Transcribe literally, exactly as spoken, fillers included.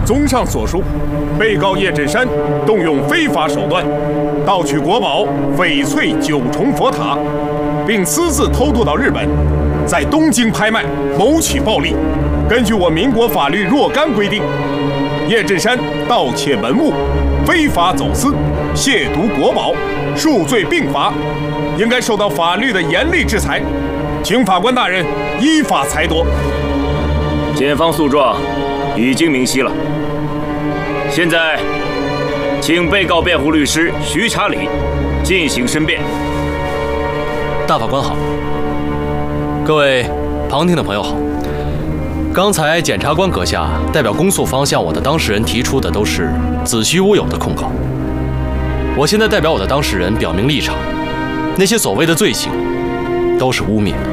综上所述，被告叶振山动用非法手段，盗取国宝翡翠九重佛塔，并私自偷渡到日本，在东京拍卖，谋取暴利。根据我民国法律若干规定，叶振山盗窃文物、非法走私、亵渎国宝，数罪并罚，应该受到法律的严厉制裁。请法官大人依法裁夺。 检方诉状已经明晰了，现在请被告辩护律师徐查理进行申辩。 大法官好，各位旁听的朋友好。刚才检察官阁下代表公诉方向我的当事人提出的都是子虚乌有的控告，我现在代表我的当事人表明立场，那些所谓的罪行都是污蔑。